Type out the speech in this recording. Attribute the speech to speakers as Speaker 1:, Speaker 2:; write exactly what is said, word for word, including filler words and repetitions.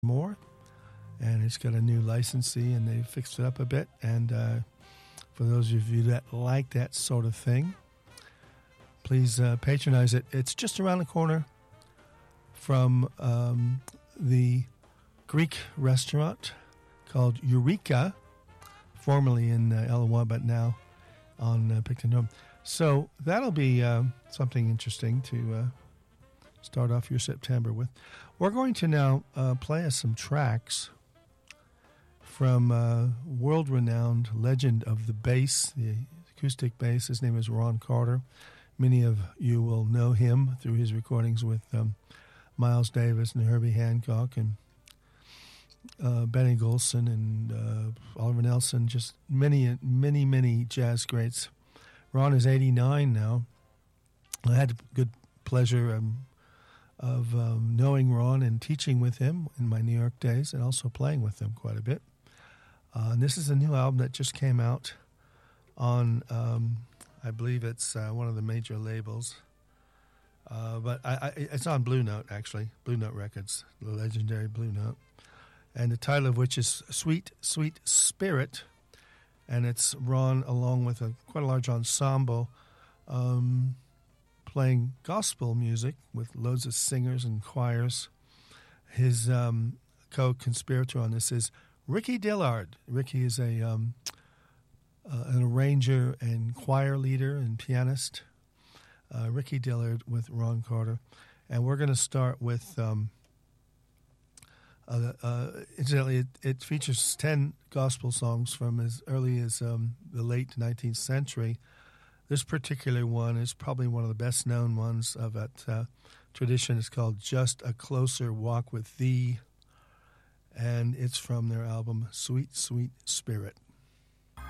Speaker 1: more. And it's got a new licensee, and they fixed it up a bit. And uh, for those of you that like that sort of thing, please uh, patronize it. It's just around the corner from um, the Greek restaurant called Eureka, formerly in uh, Elawha, but now on uh, Picton Road. So that'll be uh, something interesting to uh, start off your September with. We're going to now uh, play us some tracks from uh, world-renowned legend of the bass, the acoustic bass. His name is Ron Carter. Many of you will know him through his recordings with um, Miles Davis and Herbie Hancock and uh, Benny Golson and uh, Oliver Nelson, just many, many, many jazz greats. Ron is eighty-nine now. I had the good pleasure um, of um, knowing Ron and teaching with him in my New York days and also playing with him quite a bit. Uh, and this is a new album that just came out on, um, I believe it's uh, one of the major labels. Uh, but I, I, it's on Blue Note, actually, Blue Note Records, the legendary Blue Note. And the title of which is Sweet, Sweet Spirit. And it's Ron along with a quite a large ensemble um, playing gospel music with loads of singers and choirs. His um, co-conspirator on this is Ricky Dillard. Ricky is a um, uh, an arranger and choir leader and pianist. Uh, Ricky Dillard with Ron Carter. And we're going to start with, um, uh, uh, incidentally, it, it features ten gospel songs from as early as um, the late nineteenth century. This particular one is probably one of the best-known ones of that uh, tradition. It's called Just a Closer Walk with Thee, and it's from their album Sweet, Sweet Spirit.